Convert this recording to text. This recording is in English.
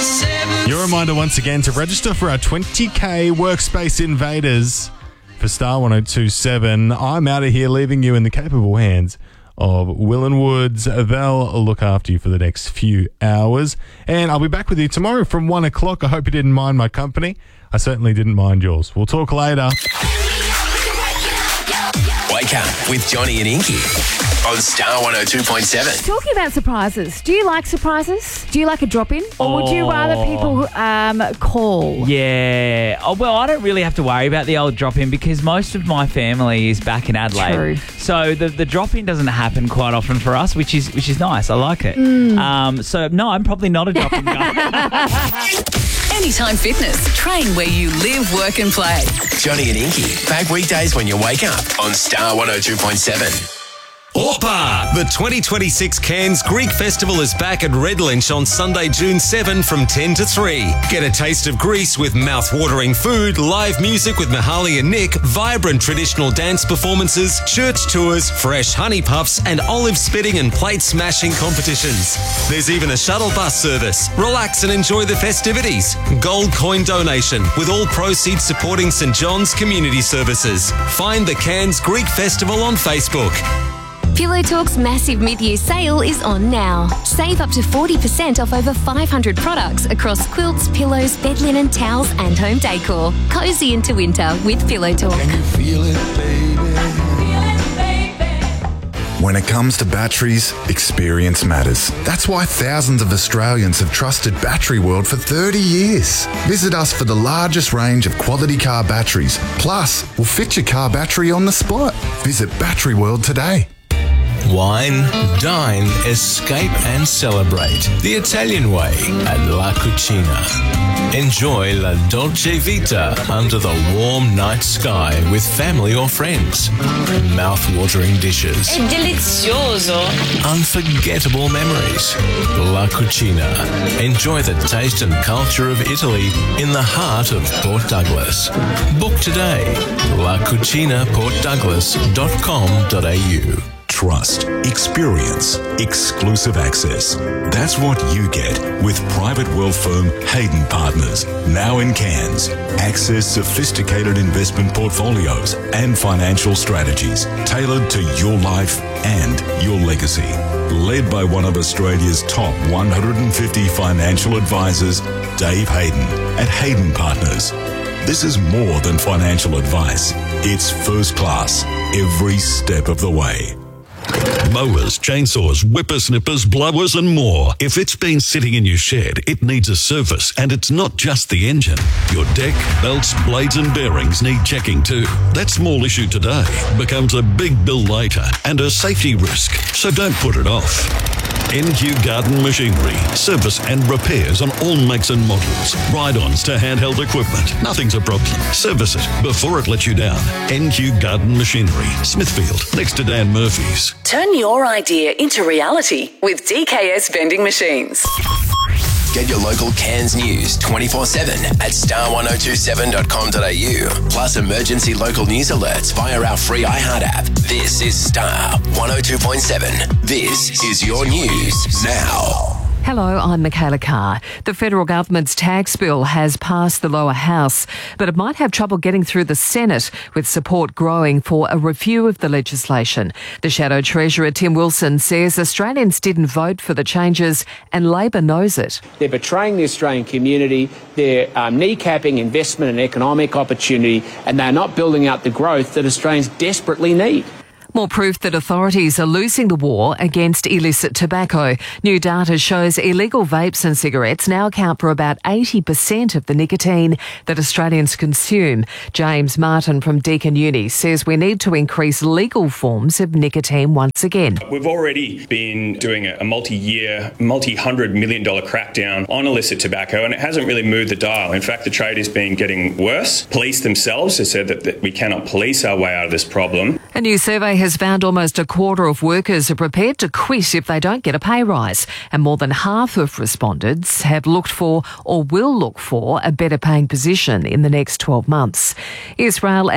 Your reminder once again to register for our 20k Workspace Invaders for Star 1027. I'm out of here, leaving you in the capable hands of Will and Woods. They'll look after you for the next few hours. And I'll be back with you tomorrow from 1 o'clock. I hope you didn't mind my company. I certainly didn't mind yours. We'll talk later. Wake up with Johnny and Inky on Star 102.7. Talking about surprises, do you like surprises? Do you like a drop-in? Or would you rather people call? Yeah. Oh, well, I don't really have to worry about the old drop-in because most of my family is back in Adelaide. True. So the drop-in doesn't happen quite often for us, which is nice. I like it. So, no, I'm probably not a drop-in guy. Anytime Fitness. Train where you live, work and play. Johnny and Inky, back weekdays when you wake up on Star 102.7. Orpa! The 2026 Cairns Greek Festival is back at Red Lynch on Sunday, June 7 from 10 to 3. Get a taste of Greece with mouth-watering food, live music with Mihaly and Nick, vibrant traditional dance performances, church tours, fresh honey puffs, and olive spitting and plate smashing competitions. There's even a shuttle bus service. Relax and enjoy the festivities. Gold coin donation with all proceeds supporting St John's Community Services. Find the Cairns Greek Festival on Facebook. Pillow Talk's massive mid-year sale is on now. Save up to 40% off over 500 products across quilts, pillows, bed linen, towels and home decor. Cozy into winter with Pillow Talk. Can you feel it, baby? When it comes to batteries, experience matters. That's why thousands of Australians have trusted Battery World for 30 years. Visit us for the largest range of quality car batteries. Plus, we'll fit your car battery on the spot. Visit Battery World today. Wine, dine, escape and celebrate the Italian way at La Cucina. Enjoy La Dolce Vita under the warm night sky with family or friends. Mouth-watering dishes. È delizioso. Unforgettable memories. La Cucina. Enjoy the taste and culture of Italy in the heart of Port Douglas. Book today. lacucinaportdouglas.com.au. Trust, experience, exclusive access. That's what you get with private wealth firm Hayden Partners, now in Cairns. Access sophisticated investment portfolios and financial strategies tailored to your life and your legacy. Led by one of Australia's top 150 financial advisors, Dave Hayden at Hayden Partners. This is more than financial advice. It's first class every step of the way. Mowers, chainsaws, whippersnippers, blowers and more. If it's been sitting in your shed, it needs a service, and it's not just the engine. Your deck, belts, blades and bearings need checking too. That small issue today becomes a big bill later and a safety risk, so don't put it off. NQ Garden Machinery. Service and repairs on all makes and models. Ride-ons to handheld equipment. Nothing's a problem. Service it before it lets you down. NQ Garden Machinery. Smithfield, next to Dan Murphy's. Turn your idea into reality with DKS Vending Machines. Get your local Cairns news 24/7 at star1027.com.au. Plus emergency local news alerts via our free iHeart app. This is Star 102.7. This is your news now. Hello, I'm Michaela Carr. The federal government's tax bill has passed the lower house, but it might have trouble getting through the Senate, with support growing for a review of the legislation. The Shadow Treasurer, Tim Wilson, says Australians didn't vote for the changes and Labor knows it. They're betraying the Australian community, they're kneecapping investment and economic opportunity, and they're not building out the growth that Australians desperately need. More proof that authorities are losing the war against illicit tobacco. New data shows illegal vapes and cigarettes now account for about 80% of the nicotine that Australians consume. James Martin from Deakin Uni says we need to increase legal forms of nicotine once again. We've already been doing a multi-year, multi-$100 million crackdown on illicit tobacco, and it hasn't really moved the dial. In fact, the trade has been getting worse. Police themselves have said that we cannot police our way out of this problem. A new survey has found almost a quarter of workers are prepared to quit if they don't get a pay rise, and more than half of respondents have looked for or will look for a better paying position in the next 12 months. Israel